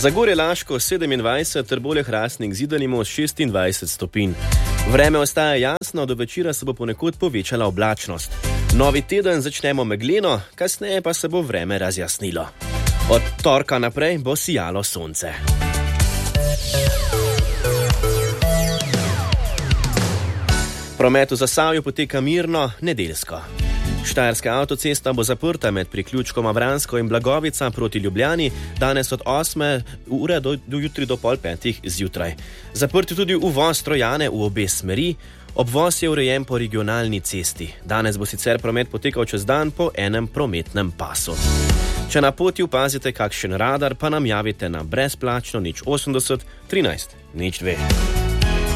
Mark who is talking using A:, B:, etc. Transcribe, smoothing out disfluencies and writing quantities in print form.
A: Zagorje Laško 27, Trbovlje-Hrastnik Zidani Most 26 stopinj. Vreme ostaja jasno, do večera se bo ponekod povečala oblačnost. Novi teden začnemo megleno, kasneje pa se bo vreme razjasnilo. Od torka naprej bo sijalo sonce. Promet v Zasavju poteka mirno, nedeljsko. Štajerska avtocesta bo zaprta med priključkoma Vransko in Blagovica proti Ljubljani danes od 8. ure do jutri do 4:30 zjutraj. Zaprt je tudi uvoz Trojane v obe smeri. Obvoz je urejen po regionalni cesti. Danes bo sicer promet potekal čez dan po enem prometnem pasu. Če na poti opazite kakšen radar, pa nam javite na brezplačno 080 13 02.